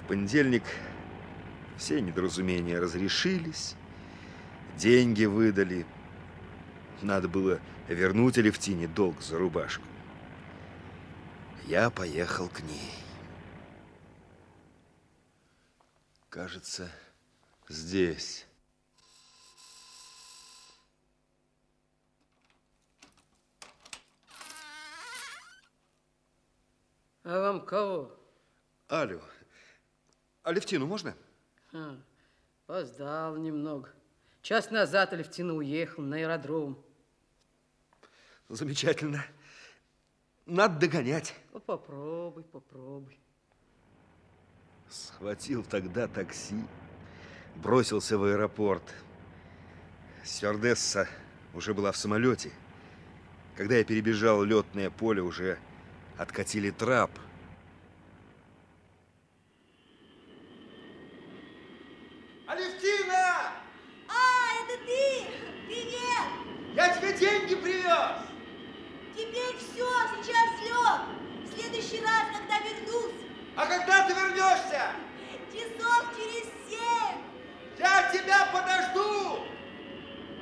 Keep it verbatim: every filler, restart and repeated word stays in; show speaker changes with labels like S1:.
S1: В понедельник все недоразумения разрешились, деньги выдали. Надо было вернуть Алевтине долг за рубашку. Я поехал к ней. Кажется, здесь.
S2: А вам кого?
S1: Алю. Алевтину можно?
S2: А, опоздал немного. Час назад Алевтина уехала на аэродром.
S1: Замечательно. Надо догонять.
S2: Ну, попробуй, попробуй.
S1: Схватил тогда такси, бросился в аэропорт. Стюардесса уже была в самолете. Когда я перебежал летное поле, уже откатили трап.
S3: Алевтина!
S4: А, это ты! Привет!
S3: Я тебе деньги привез!
S4: Теперь все, сейчас лег. В следующий раз, когда вернусь.
S3: А когда ты вернешься?